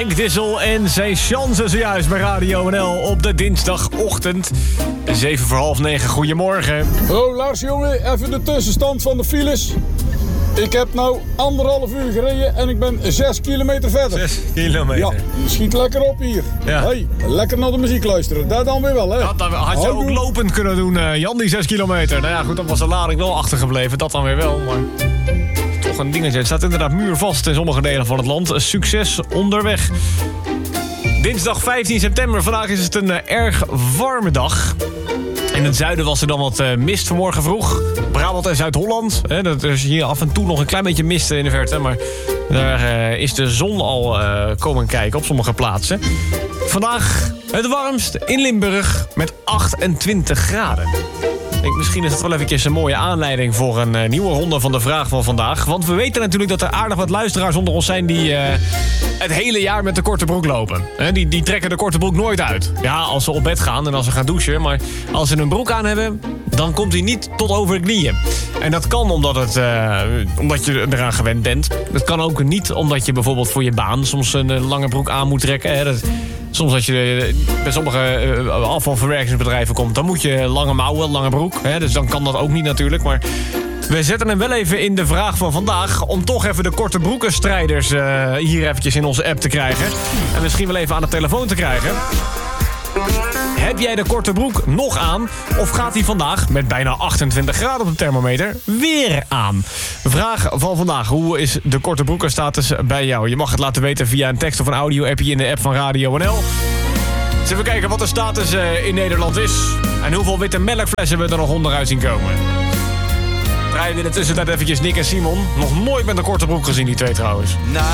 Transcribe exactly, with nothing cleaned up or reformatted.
Henk Dissel en zijn chansen zojuist bij Radio N L op de dinsdagochtend. zeven voor half negen, goedemorgen. Ho Lars jongen, even de tussenstand van de files. Ik heb nou anderhalf uur gereden en ik ben zes kilometer verder. Zes kilometer. Ja, schiet lekker op hier. Ja. Hey, lekker naar de muziek luisteren, dat dan weer wel hè. Dat dan, had je ook Houdoe. lopend kunnen doen, uh, Jan, die zes kilometer. Nou ja, goed, dan was de lading wel achtergebleven, dat dan weer wel, maar... Toch een dingetje, het staat inderdaad muurvast in sommige delen van het land. Succes onderweg. Dinsdag vijftien september, vandaag is het een uh, erg warme dag. In het zuiden was er dan wat uh, mist vanmorgen vroeg. Brabant en Zuid-Holland. Hè, dat is hier af en toe nog een klein beetje mist in de verte. Maar daar uh, is de zon al uh, komen kijken op sommige plaatsen. Vandaag het warmst in Limburg met achtentwintig graden. Ik denk, misschien is het wel eventjes een mooie aanleiding voor een uh, nieuwe ronde van de vraag van vandaag. Want we weten natuurlijk dat er aardig wat luisteraars onder ons zijn die uh, het hele jaar met de korte broek lopen. He, die, die trekken de korte broek nooit uit. Ja, als ze op bed gaan en als ze gaan douchen. Maar als ze een broek aan hebben, dan komt hij niet tot over de knieën. En dat kan omdat, het, uh, omdat je eraan gewend bent. Dat kan ook niet omdat je bijvoorbeeld voor je baan soms een uh, lange broek aan moet trekken. He, dat, Soms als je bij sommige uh, afvalverwerkingsbedrijven komt, dan moet je lange mouwen, lange broek. Hè? Dus dan kan dat ook niet natuurlijk. Maar we zetten hem wel even in de vraag van vandaag, om toch even de korte broekenstrijders uh, hier eventjes in onze app te krijgen. En misschien wel even aan de telefoon te krijgen. Heb jij de korte broek nog aan? Of gaat hij vandaag met bijna achtentwintig graden op de thermometer weer aan? Vraag van vandaag. Hoe is de korte broekenstatus bij jou? Je mag het laten weten via een tekst of een audio-appje in de app van Radio N L. Dus even kijken wat de status uh, in Nederland is. En hoeveel witte melkflessen we er nog onderuit zien komen. Draaien we in de tussentijd eventjes Nick en Simon. Nog nooit met een korte broek gezien, die twee trouwens.